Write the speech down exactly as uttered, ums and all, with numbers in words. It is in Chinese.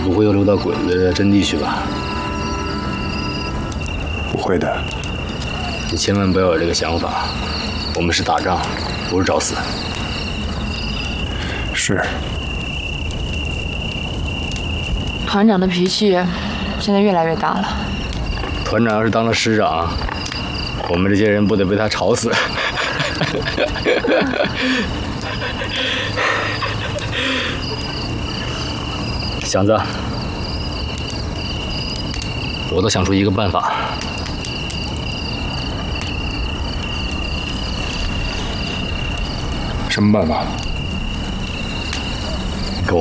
不会又溜到鬼子的阵地去吧？ 不会的。 你千万不要有这个想法，我们是打仗，不是找死。 是。 团长的脾气现在越来越大了。 团长要是当了师长，我们这些人不得被他吵死？祥子，我都想出一个办法。 什么办法？